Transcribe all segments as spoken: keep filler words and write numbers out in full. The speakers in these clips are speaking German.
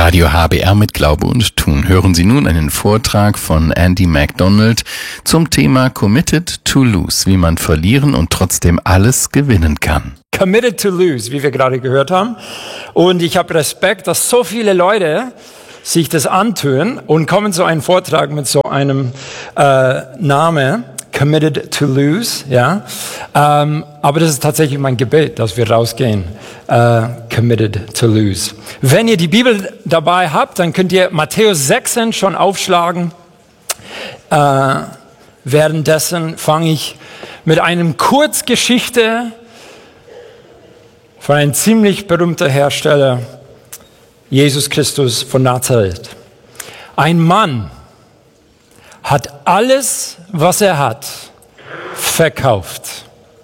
Radio H B R mit Glaube und Tun. Hören Sie nun einen Vortrag von Andy MacDonald zum Thema Committed to Lose, wie man verlieren und trotzdem alles gewinnen kann. Committed to Lose, wie wir gerade gehört haben. Und ich habe Respekt, dass so viele Leute sich das antun und kommen zu einem Vortrag mit so einem äh, Namen, Committed to Lose, ja. Ähm, aber das ist tatsächlich mein Gebet, dass wir rausgehen. Äh, committed to Lose. Wenn ihr die Bibel dabei habt, dann könnt ihr Matthäus sechzehn schon aufschlagen. Äh, währenddessen fange ich mit einem Kurzgeschichte von einem ziemlich berühmten Hersteller, Jesus Christus von Nazareth. Ein Mann hat alles, was er hat, verkauft.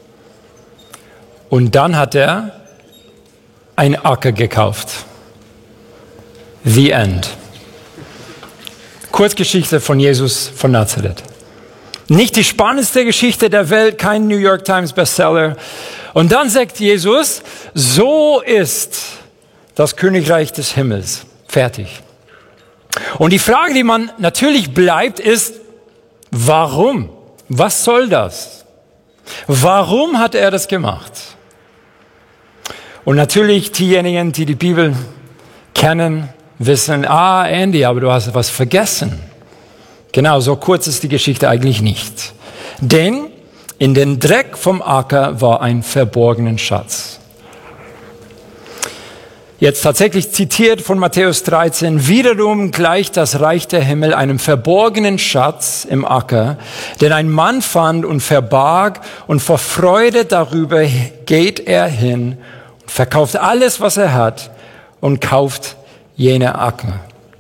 Und dann hat er einen Acker gekauft. The End. Kurzgeschichte von Jesus von Nazareth. Nicht die spannendste Geschichte der Welt, kein New York Times Bestseller. Und dann sagt Jesus, so ist das Königreich des Himmels. Fertig. Und die Frage, die man natürlich bleibt, ist, warum? Was soll das? Warum hat er das gemacht? Und natürlich diejenigen, die die Bibel kennen, wissen, ah, Andy, aber du hast was vergessen. Genau, so kurz ist die Geschichte eigentlich nicht. Denn in den Dreck vom Acker war ein verborgener Schatz. Jetzt tatsächlich zitiert von Matthäus dreizehn, wiederum gleicht das Reich der Himmel einem verborgenen Schatz im Acker, den ein Mann fand und verbarg, und vor Freude darüber geht er hin und verkauft alles, was er hat, und kauft jene Acker.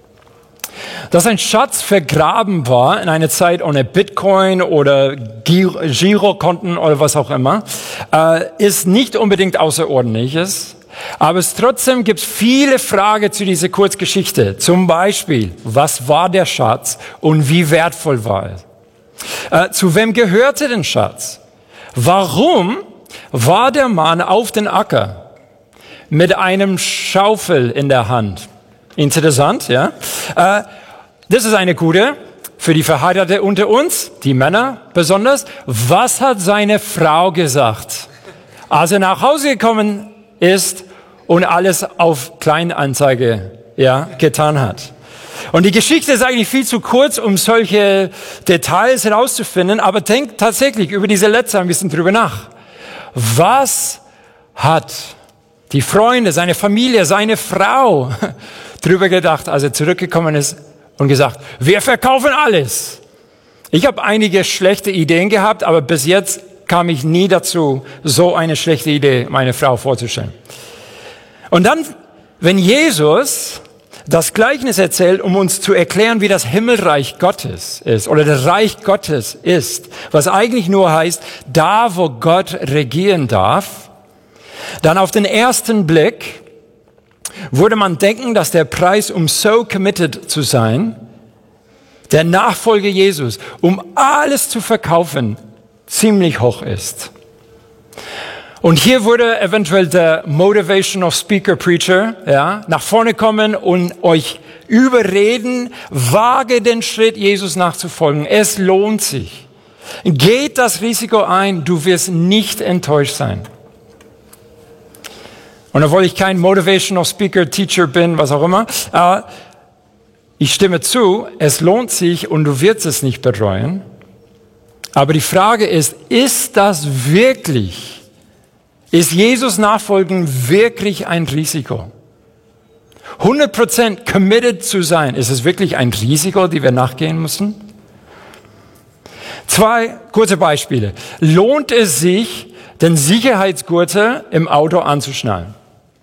Dass ein Schatz vergraben war in einer Zeit ohne Bitcoin oder Girokonten oder was auch immer, äh, ist nicht unbedingt Außerordentliches. Aber es trotzdem gibt viele Fragen zu dieser Kurzgeschichte. Zum Beispiel, was war der Schatz und wie wertvoll war er? Äh, zu wem gehörte der Schatz? Warum war der Mann auf den Acker mit einem Schaufel in der Hand? Interessant, ja? Äh, das ist eine gute für die Verheirateten unter uns, die Männer besonders. Was hat seine Frau gesagt, als er nach Hause gekommen ist und alles auf Kleinanzeige, ja, getan hat? Und die Geschichte ist eigentlich viel zu kurz, um solche Details herauszufinden, aber denkt tatsächlich über diese letzte ein bisschen drüber nach. Was hat die Freunde, seine Familie, seine Frau drüber gedacht, als er zurückgekommen ist und gesagt, wir verkaufen alles? Ich habe einige schlechte Ideen gehabt, aber bis jetzt kam ich nie dazu, so eine schlechte Idee meine Frau vorzustellen. Und dann, wenn Jesus das Gleichnis erzählt, um uns zu erklären, wie das Himmelreich Gottes ist oder das Reich Gottes ist, was eigentlich nur heißt, da wo Gott regieren darf, dann auf den ersten Blick würde man denken, dass der Preis, um so committed zu sein, der Nachfolger Jesus, um alles zu verkaufen, ziemlich hoch ist. Und hier würde eventuell der Motivational Speaker Preacher, ja, nach vorne kommen und euch überreden, wage den Schritt, Jesus nachzufolgen. Es lohnt sich. Geht das Risiko ein, du wirst nicht enttäuscht sein. Und obwohl ich kein Motivational Speaker, Teacher bin, was auch immer, äh, ich stimme zu, es lohnt sich und du wirst es nicht bereuen. Aber die Frage ist, ist das wirklich, ist Jesus nachfolgen wirklich ein Risiko? hundert Prozent committed zu sein, ist es wirklich ein Risiko, die wir nachgehen müssen? Zwei kurze Beispiele. Lohnt es sich, den Sicherheitsgurte im Auto anzuschnallen?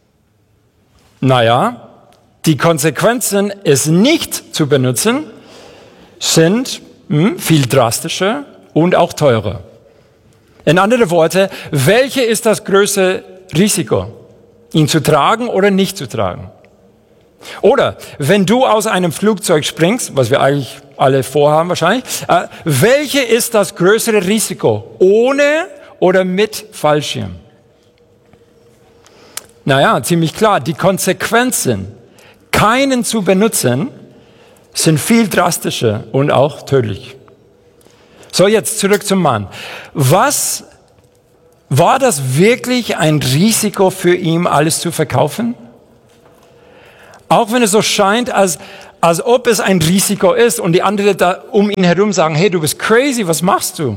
Naja, die Konsequenzen, es nicht zu benutzen, sind hm, viel drastischer und auch teurer. In anderen Worten, welche ist das größte Risiko? Ihn zu tragen oder nicht zu tragen? Oder wenn du aus einem Flugzeug springst, was wir eigentlich alle vorhaben wahrscheinlich, äh, welche ist das größere Risiko? Ohne oder mit Fallschirm? Naja, ziemlich klar, die Konsequenzen keinen zu benutzen, sind viel drastischer und auch tödlich. So, jetzt zurück zum Mann. Was war das wirklich ein Risiko für ihn, alles zu verkaufen? Auch wenn es so scheint, als, als ob es ein Risiko ist und die anderen da um ihn herum sagen, hey, du bist crazy, was machst du?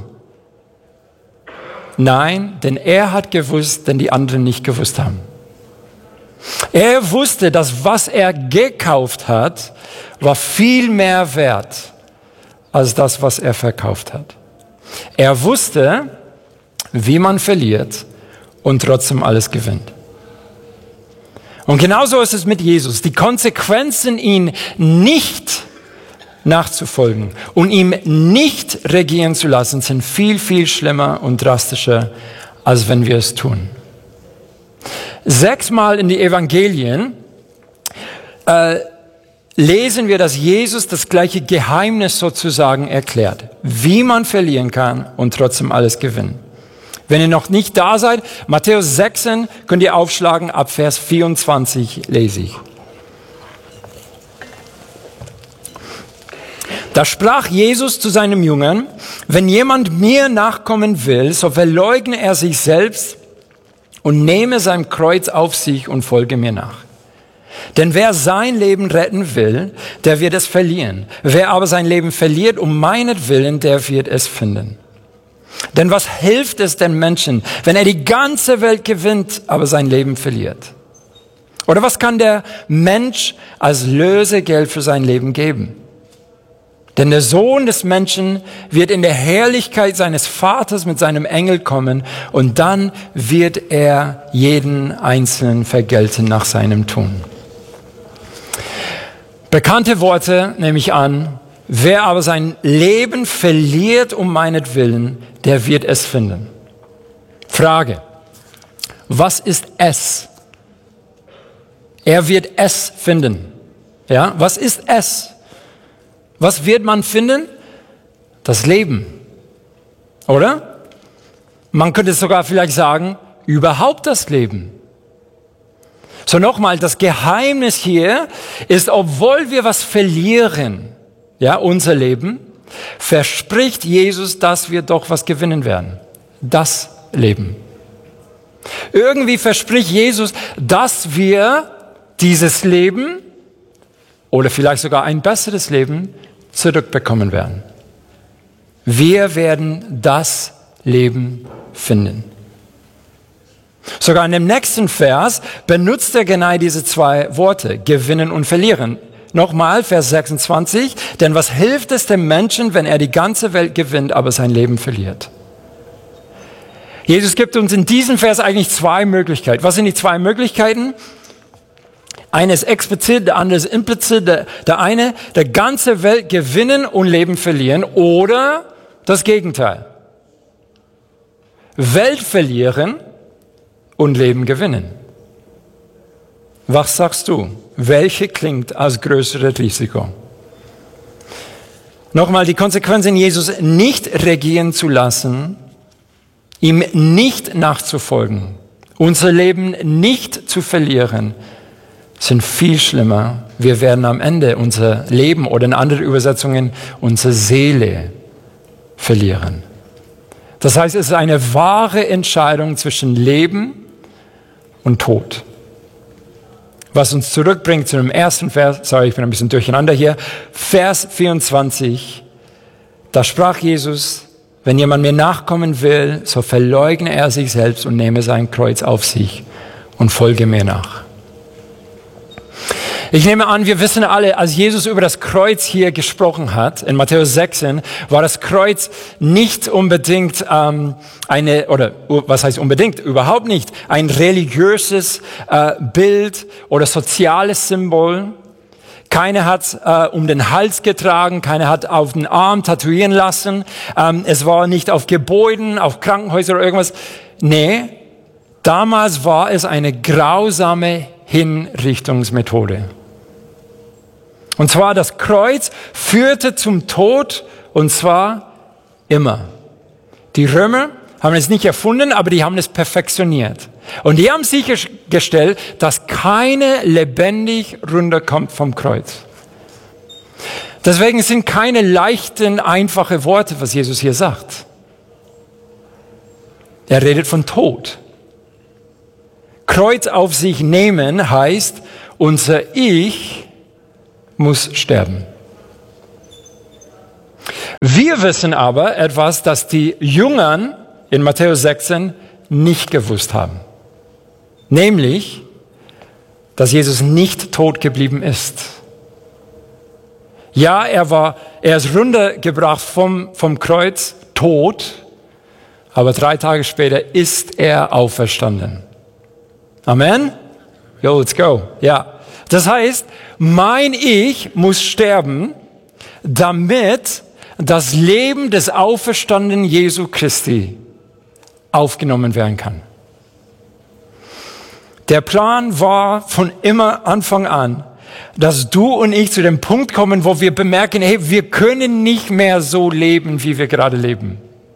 Nein, denn er hat gewusst, denn die anderen nicht gewusst haben. Er wusste, dass was er gekauft hat, war viel mehr wert als das, was er verkauft hat. Er wusste, wie man verliert und trotzdem alles gewinnt. Und genauso ist es mit Jesus. Die Konsequenzen, ihm nicht nachzufolgen und ihm nicht regieren zu lassen, sind viel, viel schlimmer und drastischer, als wenn wir es tun. Sechsmal in die Evangelien äh, lesen wir, dass Jesus das gleiche Geheimnis sozusagen erklärt, wie man verlieren kann und trotzdem alles gewinnen. Wenn ihr noch nicht da seid, Matthäus sechzehn könnt ihr aufschlagen, ab Vers vierundzwanzig lese ich. Da sprach Jesus zu seinem Jüngern, wenn jemand mir nachkommen will, so verleugne er sich selbst und nehme sein Kreuz auf sich und folge mir nach. Denn wer sein Leben retten will, der wird es verlieren. Wer aber sein Leben verliert um meinetwillen, der wird es finden. Denn was hilft es den Menschen, wenn er die ganze Welt gewinnt, aber sein Leben verliert? Oder was kann der Mensch als Lösegeld für sein Leben geben? Denn der Sohn des Menschen wird in der Herrlichkeit seines Vaters mit seinem Engel kommen und dann wird er jeden Einzelnen vergelten nach seinem Tun. Bekannte Worte nehme ich an. Wer aber sein Leben verliert um meinetwillen, der wird es finden. Frage: Was ist es? Er wird es finden. Ja, was ist es? Was wird man finden? Das Leben. Oder? Man könnte sogar vielleicht sagen, überhaupt das Leben. So nochmal, das Geheimnis hier ist, obwohl wir was verlieren, ja, unser Leben, verspricht Jesus, dass wir doch was gewinnen werden. Das Leben. Irgendwie verspricht Jesus, dass wir dieses Leben oder vielleicht sogar ein besseres Leben zurückbekommen werden. Wir werden das Leben finden. Sogar in dem nächsten Vers benutzt er genau diese zwei Worte, gewinnen und verlieren. Nochmal, Vers sechsundzwanzig, denn was hilft es dem Menschen, wenn er die ganze Welt gewinnt, aber sein Leben verliert? Jesus gibt uns in diesem Vers eigentlich zwei Möglichkeiten. Was sind die zwei Möglichkeiten? Eine ist explizit, der andere ist implizit. Der, der eine, der ganze Welt gewinnen und Leben verlieren, oder das Gegenteil. Welt verlieren und Leben gewinnen. Was sagst du? Welche klingt als größeres Risiko? Nochmal, die Konsequenzen, Jesus nicht regieren zu lassen, ihm nicht nachzufolgen, unser Leben nicht zu verlieren, sind viel schlimmer. Wir werden am Ende unser Leben oder in anderen Übersetzungen unsere Seele verlieren. Das heißt, es ist eine wahre Entscheidung zwischen Leben und Tod. Was uns zurückbringt zu dem ersten Vers, sorry, ich bin ein bisschen durcheinander hier, Vers vierundzwanzig, da sprach Jesus, wenn jemand mir nachkommen will, so verleugne er sich selbst und nehme sein Kreuz auf sich und folge mir nach. Ich nehme an, wir wissen alle, als Jesus über das Kreuz hier gesprochen hat, in Matthäus sechzehn, war das Kreuz nicht unbedingt ähm, eine, oder was heißt unbedingt, überhaupt nicht, ein religiöses äh, Bild oder soziales Symbol. Keiner hat äh, um den Hals getragen, keiner hat auf den Arm tätowieren lassen. Ähm, es war nicht auf Gebäuden, auf Krankenhäusern oder irgendwas. Nee, damals war es eine grausame Hinrichtungsmethode. Und zwar das Kreuz führte zum Tod, und zwar immer. Die Römer haben es nicht erfunden, aber die haben es perfektioniert. Und die haben sichergestellt, dass keine lebendig runterkommt vom Kreuz. Deswegen sind keine leichten, einfache Worte, was Jesus hier sagt. Er redet von Tod. Kreuz auf sich nehmen heißt, unser Ich muss sterben. Wir wissen aber etwas, das die Jüngern in Matthäus sechzehn nicht gewusst haben. Nämlich, dass Jesus nicht tot geblieben ist. Ja, er war, er ist runtergebracht vom, vom Kreuz, tot, aber drei Tage später ist er auferstanden. Amen? Yo, let's go. Ja. Das heißt, mein Ich muss sterben, damit das Leben des auferstandenen Jesu Christi aufgenommen werden kann. Der Plan war von immer Anfang an, dass du und ich zu dem Punkt kommen, wo wir bemerken, hey, wir können nicht mehr so leben, wie wir gerade leben.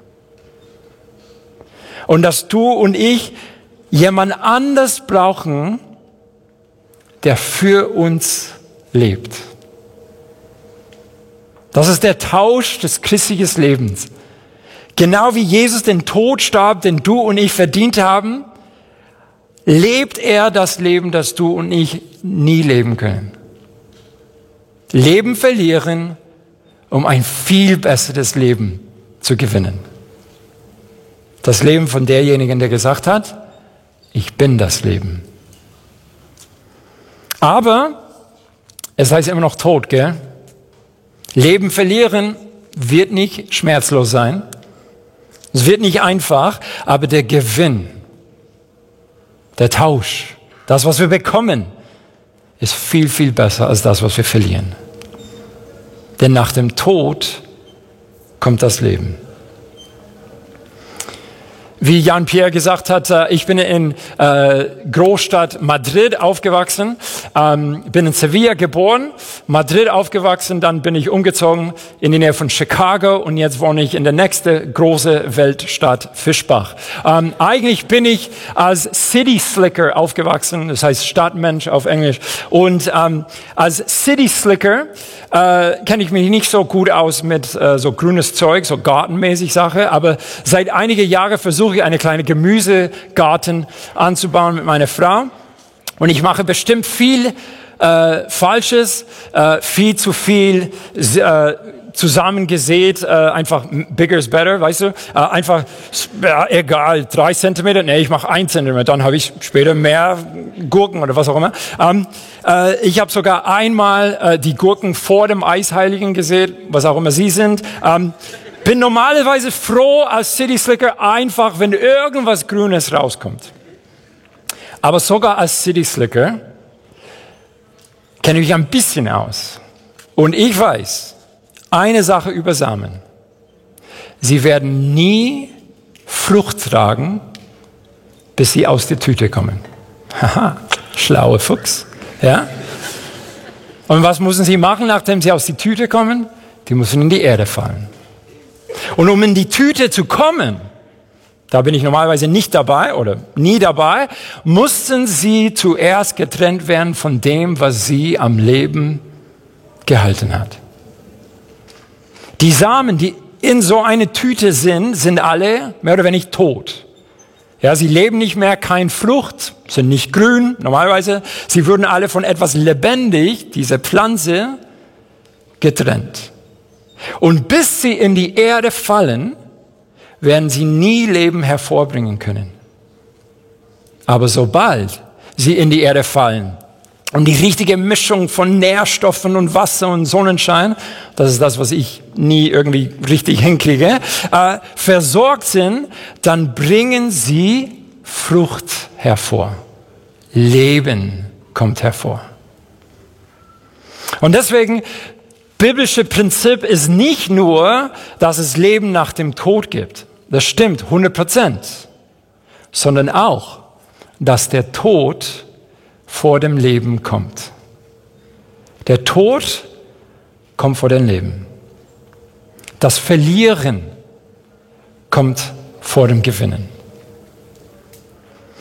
Und dass du und ich jemand anders brauchen, der für uns lebt. Das ist der Tausch des christlichen Lebens. Genau wie Jesus den Tod starb, den du und ich verdient haben, lebt er das Leben, das du und ich nie leben können. Leben verlieren, um ein viel besseres Leben zu gewinnen. Das Leben von derjenigen, der gesagt hat, ich bin das Leben. Aber es heißt immer noch Tod, gell? Leben verlieren wird nicht schmerzlos sein. Es wird nicht einfach, aber der Gewinn, der Tausch, das, was wir bekommen, ist viel, viel besser als das, was wir verlieren. Denn nach dem Tod kommt das Leben. Wie Jan-Pierre gesagt hat, ich bin in äh, Großstadt Madrid aufgewachsen, ähm, bin in Sevilla geboren, Madrid aufgewachsen, dann bin ich umgezogen in die Nähe von Chicago und jetzt wohne ich in der nächsten große Weltstadt Fischbach. Ähm, eigentlich bin ich als City Slicker aufgewachsen, das heißt Stadtmensch auf Englisch. Und ähm, als City Slicker äh, kenne ich mich nicht so gut aus mit äh, so grünes Zeug, so gartenmäßig Sache, aber seit einigen Jahren versuche ich eine kleine Gemüsegarten anzubauen mit meiner Frau. Und ich mache bestimmt viel äh, Falsches, äh, viel zu viel äh, zusammengesät, äh, einfach bigger is better, weißt du? Äh, einfach, ja, egal, drei Zentimeter, nee, ich mache ein Zentimeter, dann habe ich später mehr Gurken oder was auch immer. Ähm, äh, ich habe sogar einmal äh, die Gurken vor dem Eisheiligen gesät, was auch immer sie sind. Ähm, bin normalerweise froh als City Slicker einfach, wenn irgendwas Grünes rauskommt. Aber sogar als City Slicker kenne ich mich ein bisschen aus. Und ich weiß eine Sache über Samen. Sie werden nie Frucht tragen, bis sie aus der Tüte kommen. Haha, schlauer Fuchs. Ja? Und was müssen sie machen, nachdem sie aus der Tüte kommen? Die müssen in die Erde fallen. Und um in die Tüte zu kommen, da bin ich normalerweise nicht dabei oder nie dabei, mussten sie zuerst getrennt werden von dem, was sie am Leben gehalten hat. Die Samen, die in so eine Tüte sind, sind alle mehr oder weniger tot. Ja, sie leben nicht mehr, keine Frucht, sind nicht grün, normalerweise. Sie würden alle von etwas lebendig, diese Pflanze, getrennt. Und bis sie in die Erde fallen, werden sie nie Leben hervorbringen können. Aber sobald sie in die Erde fallen und die richtige Mischung von Nährstoffen und Wasser und Sonnenschein, das ist das, was ich nie irgendwie richtig hinkriege, äh, versorgt sind, dann bringen sie Frucht hervor. Leben kommt hervor. Und deswegen, biblische Prinzip ist nicht nur, dass es Leben nach dem Tod gibt. Das stimmt, hundert Prozent. Sondern auch, dass der Tod vor dem Leben kommt. Der Tod kommt vor dem Leben. Das Verlieren kommt vor dem Gewinnen.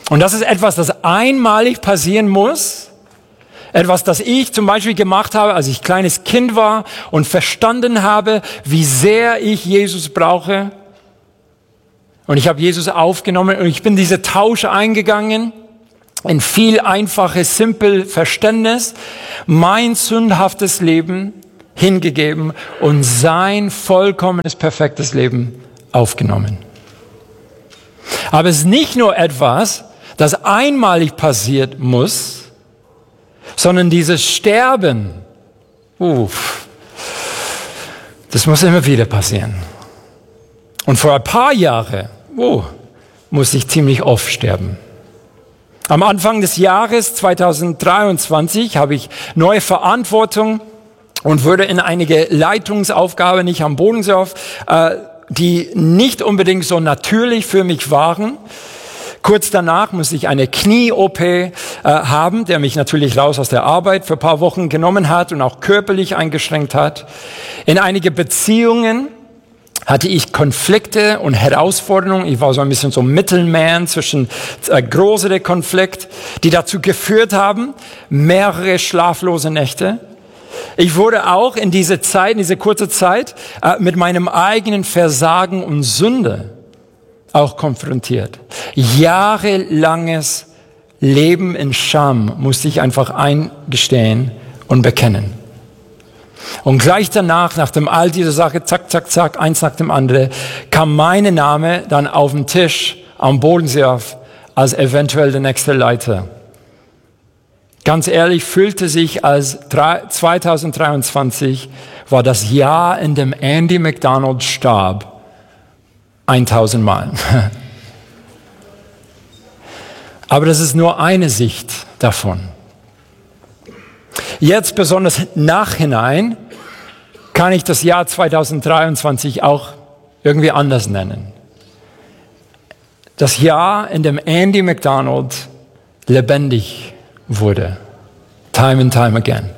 Und das ist etwas, das einmalig passieren muss. Etwas, das ich zum Beispiel gemacht habe, als ich kleines Kind war und verstanden habe, wie sehr ich Jesus brauche. Und ich habe Jesus aufgenommen und ich bin diese Tausch eingegangen in viel einfaches, simpel Verständnis, mein sündhaftes Leben hingegeben und sein vollkommenes, perfektes Leben aufgenommen. Aber es ist nicht nur etwas, das einmalig passiert muss, sondern dieses Sterben, uff, das muss immer wieder passieren. Und vor ein paar Jahren, oh, musste ich ziemlich oft sterben. Am Anfang des Jahres zweitausenddreiundzwanzig habe ich neue Verantwortung und wurde in einige Leitungsaufgaben, nicht am Bodensee, äh, die nicht unbedingt so natürlich für mich waren. Kurz danach musste ich eine Knie-O P äh, haben, der mich natürlich raus aus der Arbeit für ein paar Wochen genommen hat und auch körperlich eingeschränkt hat. In einige Beziehungen hatte ich Konflikte und Herausforderungen. Ich war so ein bisschen so Mittelman zwischen äh, größere Konflikt, die dazu geführt haben, mehrere schlaflose Nächte. Ich wurde auch in diese Zeit, in diese kurze Zeit, äh, mit meinem eigenen Versagen und Sünde auch konfrontiert. Jahrelanges Leben in Scham musste ich einfach eingestehen und bekennen. Und gleich danach, nachdem all diese Sache, zack, zack, zack, eins nach dem anderen, kam mein Name dann auf den Tisch am Bodensee auf, als eventuell der nächste Leiter. Ganz ehrlich, fühlte sich als zweitausenddreiundzwanzig war das Jahr, in dem Andy McDonald starb, tausend Mal. Aber das ist nur eine Sicht davon. Jetzt besonders nachhinein kann ich das Jahr zweitausenddreiundzwanzig auch irgendwie anders nennen. Das Jahr, in dem Andy McDonald lebendig wurde. Time and time again.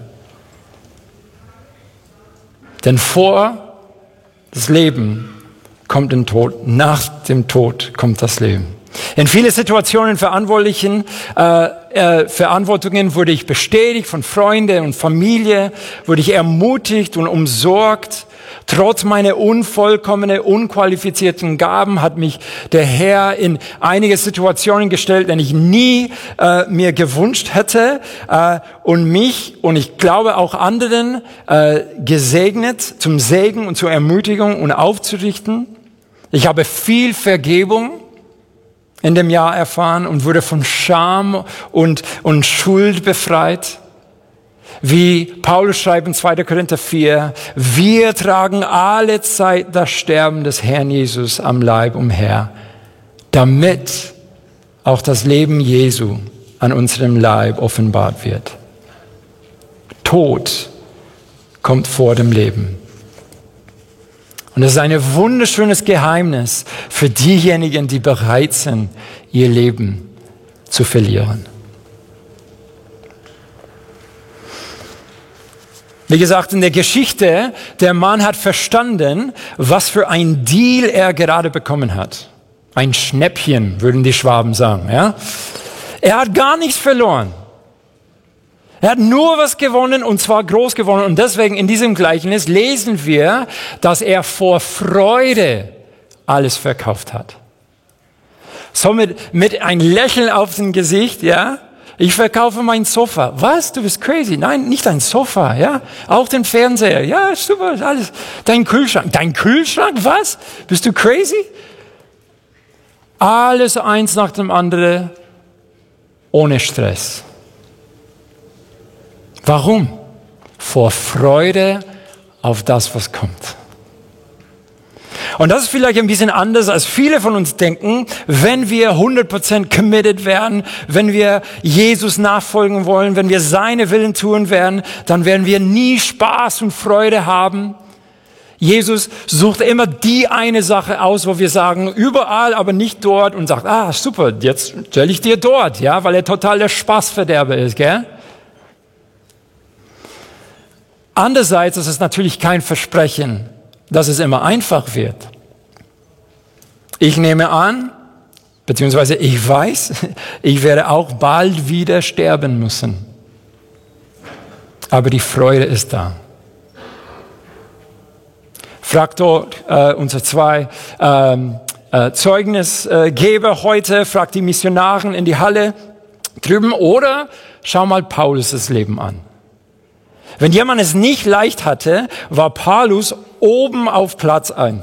Denn vor das Leben kommt der Tod, nach dem Tod kommt das Leben. In viele Situationen, Verantwortlichen, äh, äh, Verantwortungen wurde ich bestätigt von Freunden und Familie, wurde ich ermutigt und umsorgt. Trotz meiner unvollkommenen, unqualifizierten Gaben hat mich der Herr in einige Situationen gestellt, die ich nie äh, mir gewünscht hätte äh, und mich und ich glaube auch anderen äh, gesegnet, zum Segen und zur Ermutigung und aufzurichten. Ich habe viel Vergebung in dem Jahr erfahren und wurde von Scham und, und Schuld befreit. Wie Paulus schreibt in zweiter Korinther vier, wir tragen alle Zeit das Sterben des Herrn Jesus am Leib umher, damit auch das Leben Jesu an unserem Leib offenbart wird. Tod kommt vor dem Leben. Und das ist ein wunderschönes Geheimnis für diejenigen, die bereit sind, ihr Leben zu verlieren. Wie gesagt, in der Geschichte, der Mann hat verstanden, was für ein Deal er gerade bekommen hat. Ein Schnäppchen, würden die Schwaben sagen. Ja? Er hat gar nichts verloren. Er hat nur was gewonnen und zwar groß gewonnen. Und deswegen in diesem Gleichnis lesen wir, dass er vor Freude alles verkauft hat. So mit, mit ein Lächeln auf dem Gesicht, ja. Ich verkaufe mein Sofa. Was? Du bist crazy. Nein, nicht dein Sofa, ja. Auch den Fernseher. Ja, super, alles. Dein Kühlschrank. Dein Kühlschrank? Was? Bist du crazy? Alles eins nach dem anderen. Ohne Stress. Warum? Vor Freude auf das, was kommt. Und das ist vielleicht ein bisschen anders, als viele von uns denken, wenn wir hundert Prozent committed werden, wenn wir Jesus nachfolgen wollen, wenn wir seine Willen tun werden, dann werden wir nie Spaß und Freude haben. Jesus sucht immer die eine Sache aus, wo wir sagen, überall, aber nicht dort und sagt, ah, super, jetzt stelle ich dir dort, ja, weil er total der Spaßverderber ist, gell? Andererseits ist es natürlich kein Versprechen, dass es immer einfach wird. Ich nehme an, Beziehungsweise ich weiß, ich werde auch bald wieder sterben müssen. Aber die Freude ist da. Fragt dort äh, unsere zwei ähm, äh, Zeugnisgeber heute, fragt die Missionaren in die Halle drüben oder schau mal Paulus' Leben an. Wenn jemand es nicht leicht hatte, war Paulus oben auf Platz eins.